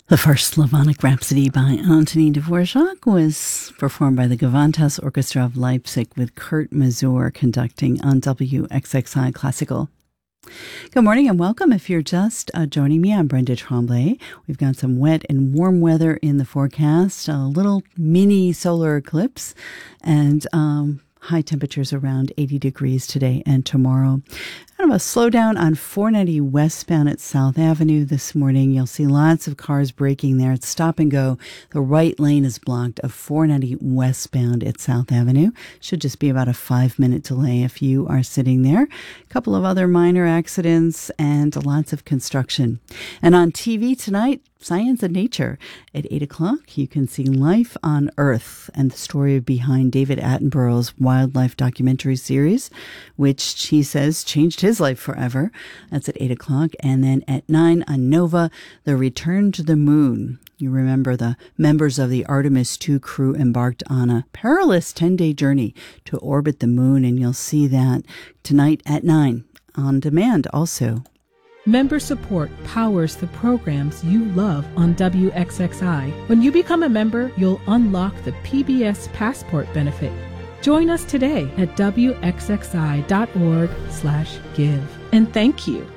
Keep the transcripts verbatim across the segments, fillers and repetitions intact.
The first Slavonic Rhapsody by Antoni Dvorak was performed by the Gewandhaus Orchestra of Leipzig with Kurt Masur conducting on W X X I Classical. Good morning and welcome. If you're just uh, joining me, I'm Brenda Tremblay. We've got some wet and warm weather in the forecast, a little mini solar eclipse, and um, high temperatures around eighty degrees today and tomorrow. Kind of a slowdown on four ninety westbound at South Avenue this morning. You'll see lots of cars braking there. It's stop and go. The right lane is blocked of four ninety westbound at South Avenue. Should just be about a five minute delay if you are sitting there. A couple of other minor accidents and lots of construction. And on T V tonight, Science and Nature. At eight o'clock, you can see Life on Earth and the story behind David Attenborough's wildlife documentary series, which he says changed his life forever. That's at eight o'clock. And then at nine on Nova, The Return to the Moon. You remember the members of the Artemis two crew embarked on a perilous ten-day journey to orbit the moon, and you'll see that tonight at nine on demand also. Member support powers the programs you love on W X X I. When you become a member, you'll unlock the P B S Passport benefit. Join us today at W X X I dot org slash give. And thank you.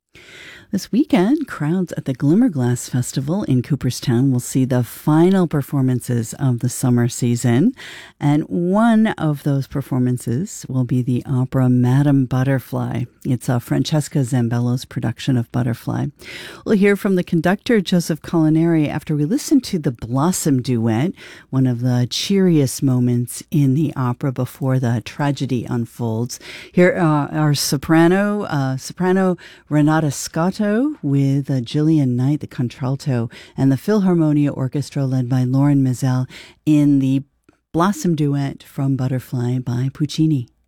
This weekend, crowds at the Glimmerglass Festival in Cooperstown will see the final performances of the summer season. And one of those performances will be the opera Madame Butterfly. It's a Francesca Zambello's production of Butterfly. We'll hear from the conductor, Joseph Culinari, after we listen to the Blossom Duet, one of the cheeriest moments in the opera before the tragedy unfolds. Here uh, our soprano, uh, soprano Renata Scotto, with uh, Gillian Knight, the contralto, and the Philharmonia Orchestra led by Lauren Mazel in the Blossom Duet from Butterfly by Puccini.